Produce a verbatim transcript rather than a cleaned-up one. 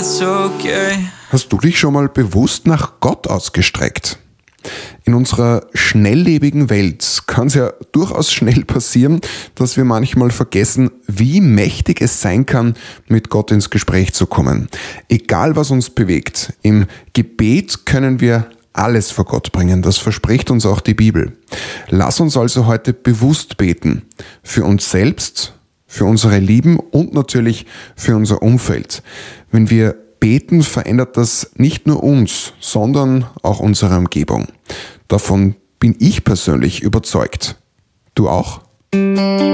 alles okay. Hast du dich schon mal bewusst nach Gott ausgestreckt? In unserer schnelllebigen Welt kann es ja durchaus schnell passieren, dass wir manchmal vergessen, wie mächtig es sein kann, mit Gott ins Gespräch zu kommen. Egal was uns bewegt, im Gebet können wir alles vor Gott bringen. Das verspricht uns auch die Bibel. Lass uns also heute bewusst beten. Für uns selbst, für unsere Lieben und natürlich für unser Umfeld. Wenn wir beten, verändert das nicht nur uns, sondern auch unsere Umgebung. Davon bin ich persönlich überzeugt. Du auch?